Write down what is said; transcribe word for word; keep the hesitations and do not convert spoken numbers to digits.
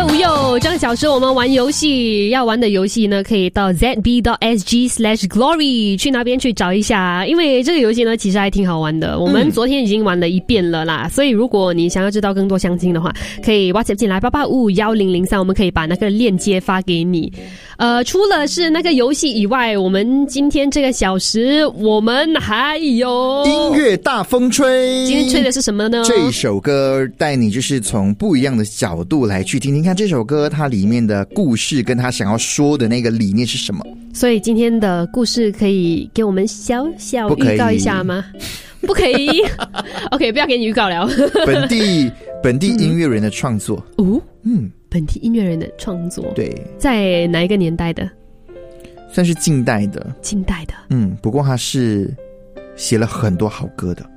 哟哟，这个小时我们玩游戏，要玩的游戏呢，可以到 z b dot s g slash glory 去那边去找一下。因为这个游戏呢，其实还挺好玩的。我们昨天已经玩了一遍了啦，嗯、所以如果你想要知道更多详情的话，可以 WhatsApp 进来八八五五一零零三，我们可以把那个链接发给你。呃，除了是那个游戏以外，我们今天这个小时我们还有音乐大风吹。 今天吹的是什么呢？ 这一首歌带你就是从不一样的角度来去听听看这首歌它里面的故事跟他想要说的那个理念是什么。 所以今天的故事可以给我们小小预告一下吗？不可以OK， 不要给你预告了本地本地音乐人的创作。 哦，嗯，本地音乐人的创作， 对， 在哪一个年代的？ 算是近代的。 近代的， 嗯，不过他是写了很多好歌的。